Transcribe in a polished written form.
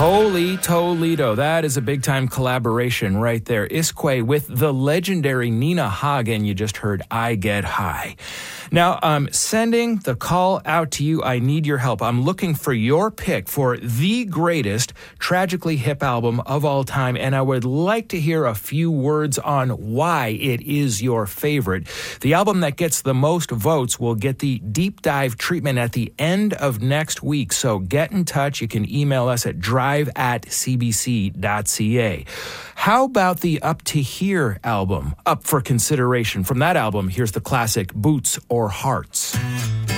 Holy Toledo. That is a big-time collaboration right there. Iskwē with the legendary Nina Hagen. You just heard I Get High. Now, I'm sending the call out to you. I need your help. I'm looking for your pick for the greatest tragically hip album of all time, and I would like to hear a few words on why it is your favorite. The album that gets the most votes will get the deep dive treatment at the end of next week, so get in touch. You can email us at drive@cbc.ca. How about the Up to Here album? Up for consideration. From that album, here's the classic Boots or Hearts.